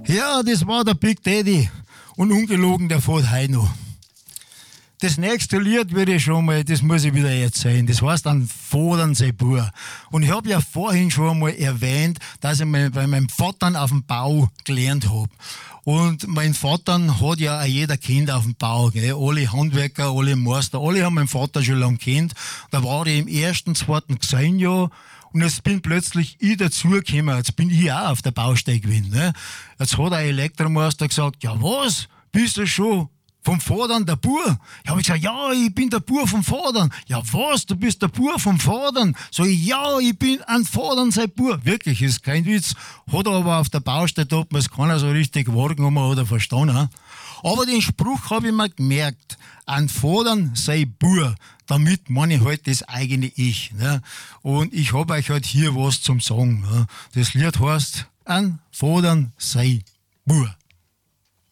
Ja, das war der Big Daddy. Und ungelogen, der fährt heute noch. Das nächste Lied würde ich schon mal, das muss ich wieder erzählen. Das heißt dann Fodern sei Bur. Und ich habe ja vorhin schon mal erwähnt, dass ich mal bei meinem Vater auf dem Bau gelernt habe. Und mein Vater hat ja auch jeder Kind auf dem Bau, gell? Alle Handwerker, alle Meister, alle haben meinen Vater schon lange kennt. Da war ich im ersten, zweiten Gesangjahr. Und jetzt bin plötzlich ich dazugekommen. Jetzt bin ich auch auf der Baustelle gewesen. Ne? Jetzt hat ein Elektromeister gesagt, ja was, bist du schon vom Vordern der Bur? Ich habe gesagt, ja, ich bin der Bur vom Vordern. Ja was, du bist der Bur vom Vordern? So, ja, ich bin ein Vordern sein Bur. Wirklich, ist kein Witz. Hat er aber auf der Baustelle, da hat man es keiner so richtig wahrgenommen oder verstanden. Aber den Spruch habe ich mir gemerkt, ein Vordern sei Bur. Damit meine ich halt das eigene Ich. Ne? Und ich habe euch halt hier was zum Sagen. Ne? Das Lied heißt, ein Vordern sei Bur.